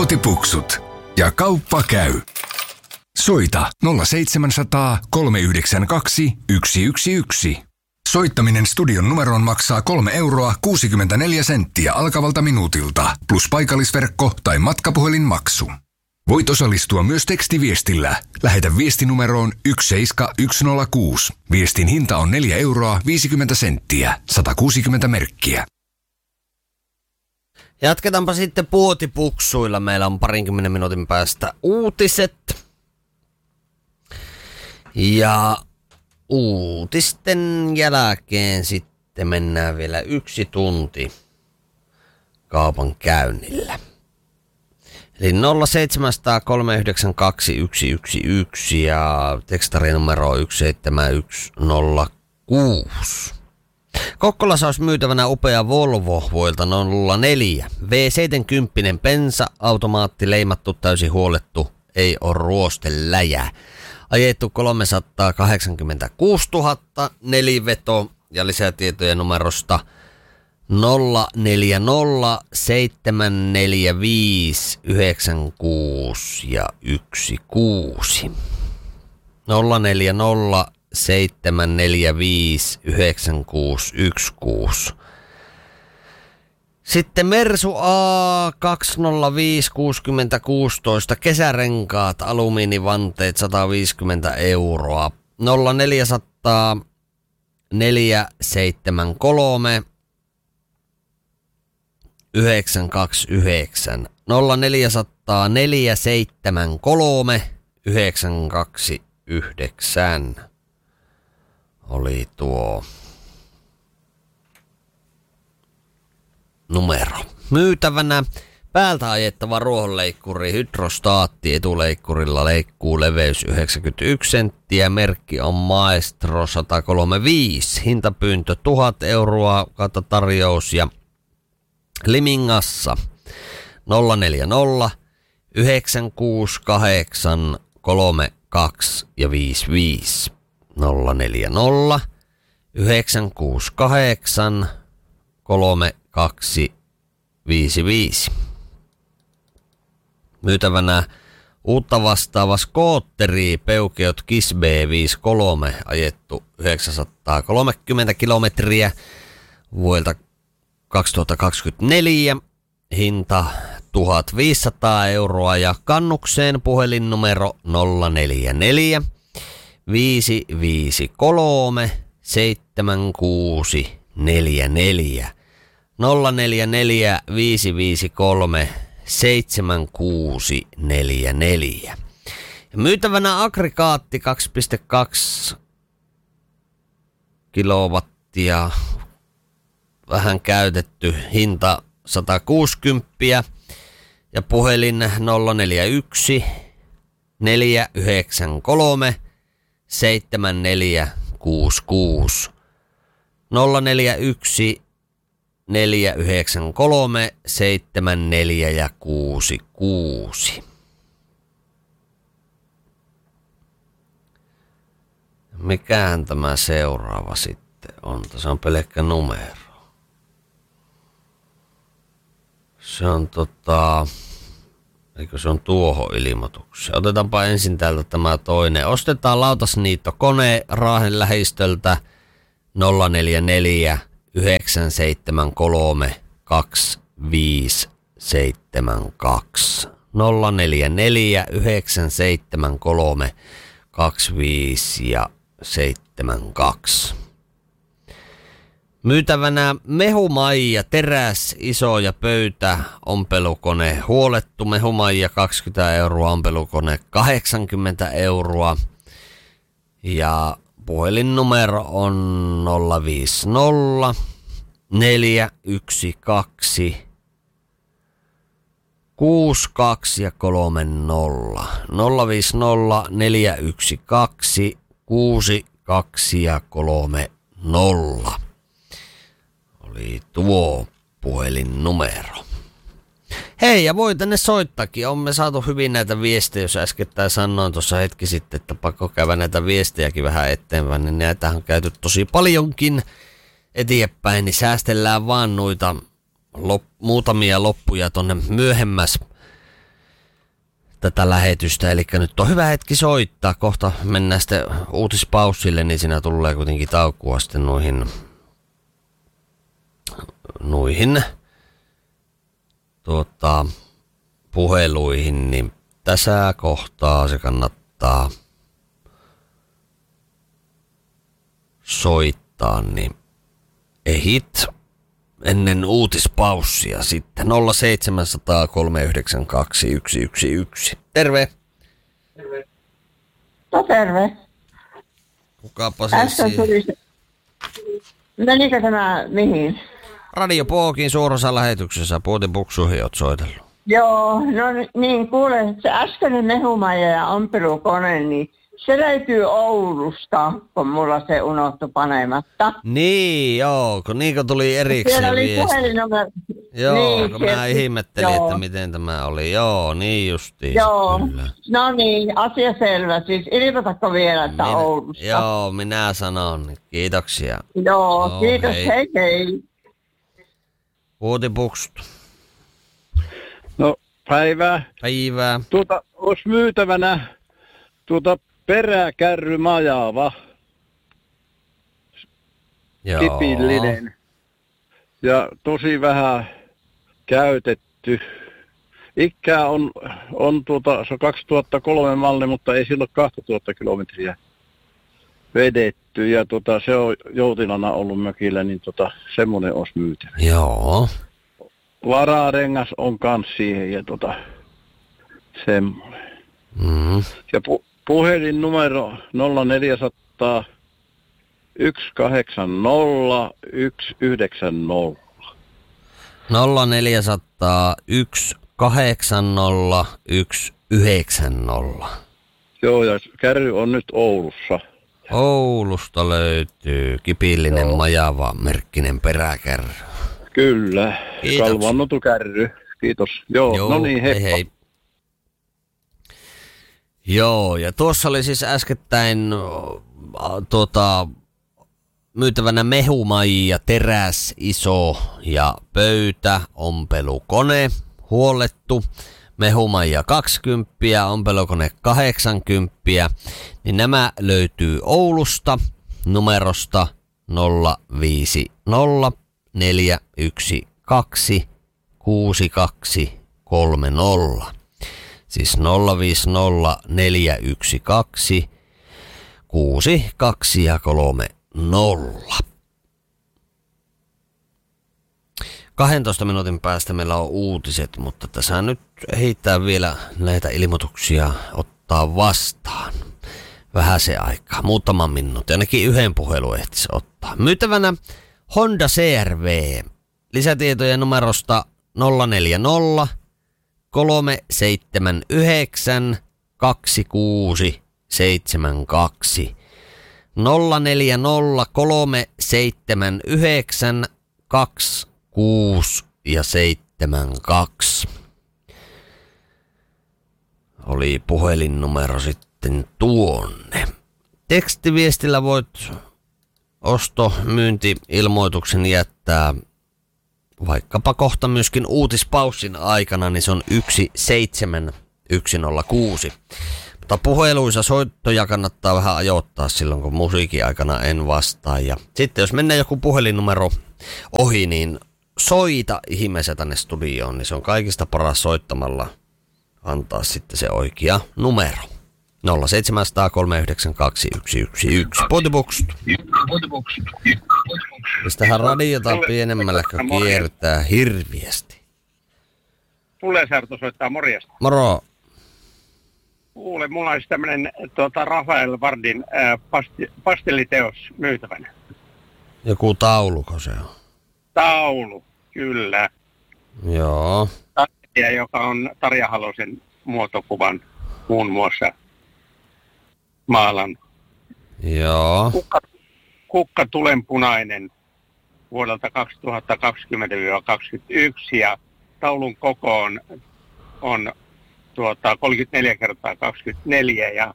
puotipuksut. Ja kauppa käy. Soita 0700 392 111. Soittaminen studion numeroon maksaa 3,64 € alkavalta minuutilta, plus paikallisverkko tai matkapuhelinmaksu. Voit osallistua myös tekstiviestillä. Lähetä viestinumeroon 17106. Viestin hinta on 4,50 €, 160 merkkiä. Jatketaanpa sitten puotipuksuilla. Meillä on 20 minuutin päästä uutiset. Ja uutisten jälkeen sitten mennään vielä 1 tunti kaupan käynnillä. Eli 0700 392 111 ja tekstarinumero 17106. Kokkolassa olisi myytävänä upea Volvo vuodelta 04. V70 bensa-automaatti leimattu täysin huolettu, ei ole ruosteläjä. Ajettu 386 000, neliveto ja lisätietoja numerosta 040 745 96 ja 16. 040 745 96 16. Sitten Mersu A205 6016 kesärenkaat, alumiinivanteet 150 €. 0400 473 929. 0400 473 929 oli tuo numero. Myytävänä päältä ajettava ruohonleikkuri hydrostaatti, etuleikkurilla leikkuu leveys 91 senttiä, merkki on Maestro 135, hintapyyntö 1000 € kautta tarjous ja Limingassa 040 968 32 ja 55. 040 968 32 55. Myytävänä uutta vastaava skootteri Peugeot Kiss B53 ajettu 930 kilometriä vuodelta 2024. Hinta 1500 € ja kannukseen puhelinnumero 044 553 7644. 044 553 7644. Myytävänä aggregaatti 2,2 kilowattia, vähän käytetty, hinta 160 ja puhelin 041 493 7466. 041 493 74 ja 66. Mikähän tämä seuraava sitten on? Se on pelkkä numero. Se on eikö se on tuohon ilmoitukseen? Otetaanpa ensin täältä tämä toinen. Ostetaan lautasniittokone Raahen lähistöltä 044 973 2572. 044 973 25 ja 72. Myytävänä mehumaija, teräs, iso ja pöytä, ompelukone huolettu, mehumaija 20 €, ompelukone 80 € ja puhelinnumero on 050 412 62 ja 30. 050 412 62 ja 30. Oli tuo puhelinnumero. Hei, ja voi tänne soittakin. On me saatu hyvin näitä viestejä, jos äskettäin sanoin tuossa hetki sitten, että pakko käydä näitä viestejäkin vähän eteenpäin, niin näitä on käyty tosi paljonkin eteenpäin, niin säästellään vaan noita muutamia loppuja tonne myöhemmäs. tätä lähetystä. Eli nyt on hyvä hetki soittaa. Kohta mennään sitten uutispaussille, niin siinä tulee kuitenkin taukoa sitten noihin puheluihin, niin tässä kohtaa se kannattaa soittaa, niin ehit ennen uutispaussia sitten 0700 392 111. Terve! No terve. Kukapa se Menikö tämä mihin? Radio Pookin suorassa lähetyksessä Puotipuksuihin oot soitellut. Joo, no niin kuule, se äskeinen mehumaja ja ompelukone, niin se löytyy Oulusta, kun mulla se unohtui panematta. Niin, joo, kun tuli erikseen siellä oli viesti. puhelinnumero. Joo, niin, kun mä ihmettelin, että miten tämä oli. Joo, niin justiin. Joo, kyllä. No niin, asia selvä. Siis ilmoitatko vielä, että Oulusta? Joo, minä sanon. Kiitoksia. Joo, kiitos, hei. Puotipuksut. No, päivää. Päivää. Olisi myytävänä peräkärrymajava. Joo. Kipillinen. Ja tosi vähän käytetty. Ikää on se on 2003 malli, mutta ei silloin 2000 kilometriä vedetty. Ja se on joutilana ollut mökillä, niin semmoinen olisi myytävä. Joo. Vararengas on kans siihen ja semmoinen. Mm. Ja puhelinnumero 0400 180 190. 0400 180 190. Joo, ja kärry on nyt Oulussa. Oulusta löytyy kipillinen majava merkkinen peräkärry. Kyllä, Kiitos. kalvannotu kärry. Kiitos. Joo, no niin, heippa. Hei. Joo, ja tuossa oli siis äskettäin myytävänä mehumaija, teräs, iso ja pöytä, ompelukone, huollettu, mehumaija 20, ompelukone 80, niin nämä löytyy Oulusta numerosta 050 412 6230. Siis 050 412 62 ja 30. 12 minuutin päästä meillä on uutiset, mutta tässä nyt heittää vielä näitä ilmoituksia ottaa vastaan. Vähän se aikaa, muutaman minuutin, ainakin yhden puhelun ehtisi ottaa. Myytävänä Honda CR-V. Lisätietoja numerosta 040 379 2672. 040 379 26 ja 72. Oli puhelinnumero sitten tuonne. Tekstiviestillä voit myynti-ilmoituksen jättää vaikkapa kohta myöskin uutispaussin aikana, niin se on 17106. Mutta puheluissa soittoja kannattaa vähän ajoittaa silloin, kun musiikin aikana en vastaa. Ja sitten jos mennään joku puhelinnumero ohi, niin soita ihmeessä tänne studioon, niin se on kaikista paras soittamalla antaa sitten se oikea numero. 0700 392 111. Puotipuksut. Mistähän radiota pienemmällä, kun kiertää hirviästi. Pulesärto soittaa morjesta. Moro. Kuule, mulla olisi tämmönen Rafael Vardin pastelliteos myytävänä. Joku tauluko se on? Taulu, kyllä. Joo. Taiteilija, joka on Tarja Halosen muotokuvan muun muassa maalan. Joo. Kukka tulenpunainen vuodelta 2020-2021 ja taulun koko on 34 kertaa 24 ja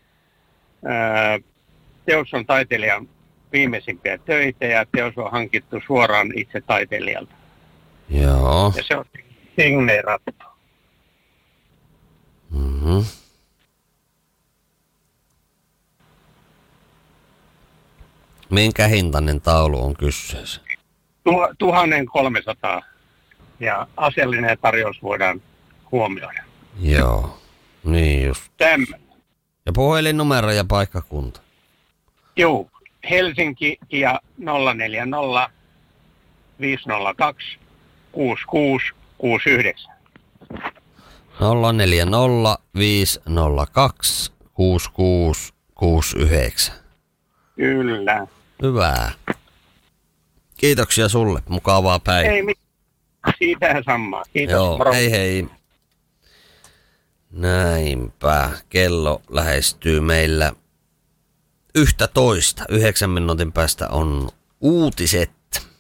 teos on taiteilijan viimeisimpiä töitä ja teos on hankittu suoraan itse taiteilijalta. Joo. Ja se on signeerattu. Mhm. Minkä hintainen taulu on kyseessä? 1300 ja asiallinen tarjous voidaan huomioida. Joo, niin just. Tämmöinen. Ja puhelinnumero ja paikkakunta. Joo, Helsinki ja 040 502 6669. 040 502 6669. Kyllä. Hyvä. Kiitoksia sulle. Mukavaa päivää. Ei mitään. Siitähän samaa. Kiitos. Joo, Moro. hei. Näinpä. Kello lähestyy meillä 11. 9 minuutin päästä on uutiset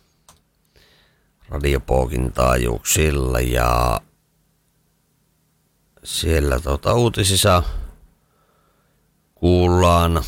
Radio Pookin taajuuksilla ja siellä uutisissa kuullaan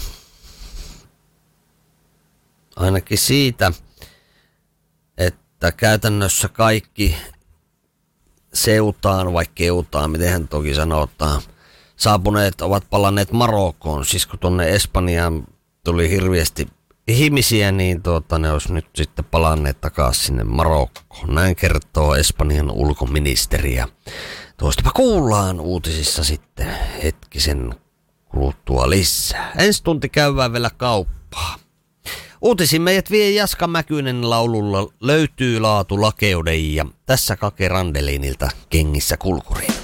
ainakin siitä, että käytännössä kaikki seutaan vai keutaan, miten hän toki sanotaan, saapuneet ovat palanneet Marokkoon. Siis kun tuonne Espanjaan tuli hirveästi ihmisiä, niin ne olisi nyt sitten palanneet takaisin sinne Marokkoon. Näin kertoo Espanjan ulkoministeri. Ja tuostapa kuullaan uutisissa sitten hetkisen kuluttua lisää. Ensi tunti käydään vielä kauppaa. Uutisin meidät vie Jaska Mäkynen laululla Löytyy laatu lakeuden ja tässä Kake Randelinilta Kengissä kulkuriin.